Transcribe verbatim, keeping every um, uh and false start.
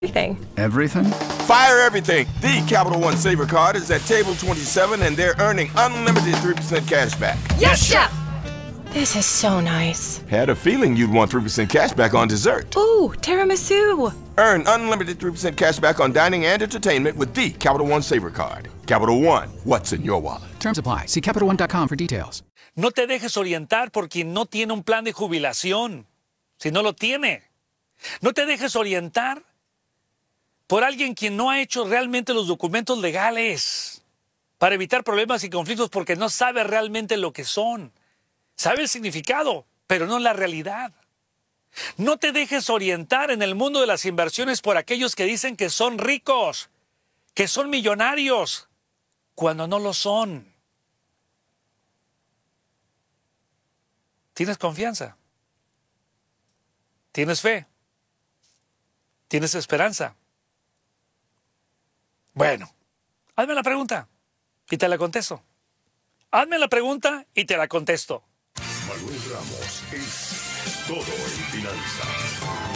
Everything. Everything? Fire everything. The Capital One Saver Card is at table twenty-seven, and they're earning unlimited three percent cash back. Yes, Chef! This is so nice. Had a feeling you'd want three percent cash back on dessert. Ooh, tiramisu. Earn unlimited three percent cash back on dining and entertainment with the Capital One Saver Card. Capital One, what's in your wallet? Terms apply. See Capital One dot com for details. No te dejes orientar por quien no tiene un plan de jubilación, si no lo tiene. No te dejes orientar por alguien quien no ha hecho realmente los documentos legales para evitar problemas y conflictos porque no sabe realmente lo que son. Sabe el significado, pero no la realidad. No te dejes orientar en el mundo de las inversiones por aquellos que dicen que son ricos, que son millonarios, cuando no lo son. ¿Tienes confianza? ¿Tienes fe? ¿Tienes esperanza? Bueno, hazme la pregunta y te la contesto. Hazme la pregunta y te la contesto. Manuel Ramos es todo en finanzas.